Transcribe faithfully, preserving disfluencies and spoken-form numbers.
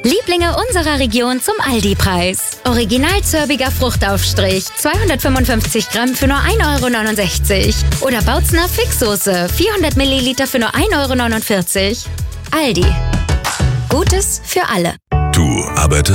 Lieblinge unserer Region zum Aldi-Preis. Original zörbiger Fruchtaufstrich, zweihundertfünfundfünfzig Gramm für nur ein Euro neunundsechzig. Oder Bautzner Fixsoße, vierhundert Milliliter für nur ein Euro neunundvierzig. Aldi. Gutes für alle. Du arbeitest